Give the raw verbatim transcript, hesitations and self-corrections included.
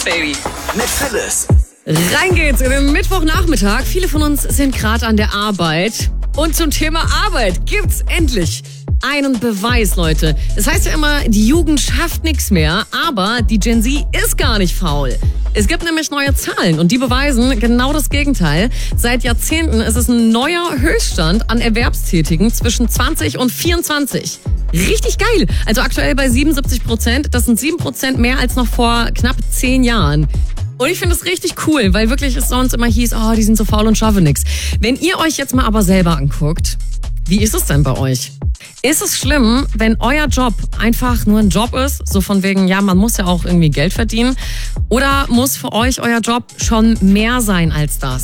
Baby. Mit Phyllis. Rein geht's in den Mittwochnachmittag. Viele von uns sind gerade an der Arbeit. Und zum Thema Arbeit gibt's endlich einen Beweis, Leute. Es heißt ja immer, die Jugend schafft nichts mehr, aber die Gen Z ist gar nicht faul. Es gibt nämlich neue Zahlen und die beweisen genau das Gegenteil. Seit Jahrzehnten ist es ein neuer Höchststand an Erwerbstätigen zwischen zwanzig und vierundzwanzig. Richtig geil. Also aktuell bei siebenundsiebzig Prozent. Das sind sieben Prozent mehr als noch vor knapp zehn Jahren. Und ich finde es richtig cool, weil wirklich es sonst immer hieß, oh, die sind so faul und schaffen nichts. Wenn ihr euch jetzt mal aber selber anguckt, wie ist es denn bei euch? Ist es schlimm, wenn euer Job einfach nur ein Job ist? So von wegen, ja, man muss ja auch irgendwie Geld verdienen. Oder muss für euch euer Job schon mehr sein als das?